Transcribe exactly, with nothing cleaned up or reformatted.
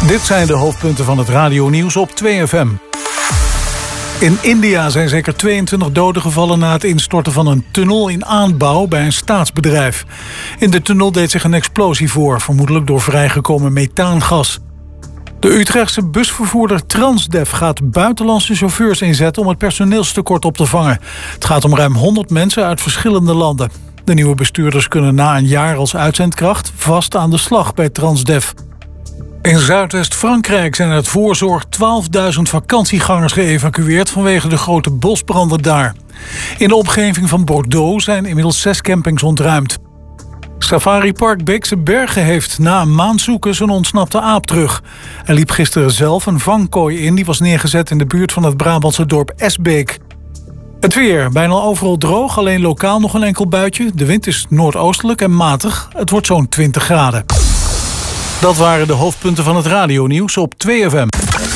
Dit zijn de hoofdpunten van het radionieuws op twee F M. In India zijn zeker tweeëntwintig doden gevallen na het instorten van een tunnel in aanbouw bij een staatsbedrijf. In de tunnel deed zich een explosie voor, vermoedelijk door vrijgekomen methaangas. De Utrechtse busvervoerder Transdev gaat buitenlandse chauffeurs inzetten om het personeelstekort op te vangen. Het gaat om ruim honderd mensen uit verschillende landen. De nieuwe bestuurders kunnen na een jaar als uitzendkracht vast aan de slag bij Transdev. In Zuidwest-Frankrijk zijn uit voorzorg twaalfduizend vakantiegangers geëvacueerd vanwege de grote bosbranden daar. In de omgeving van Bordeaux zijn inmiddels zes campings ontruimd. Safaripark Beekse Bergen heeft na een maand zoeken zijn ontsnapte aap terug. Hij liep gisteren zelf een vangkooi in die was neergezet in de buurt van het Brabantse dorp Esbeek. Het weer, bijna overal droog, alleen lokaal nog een enkel buitje. De wind is noordoostelijk en matig. Het wordt zo'n twintig graden. Dat waren de hoofdpunten van het radionieuws op twee F M.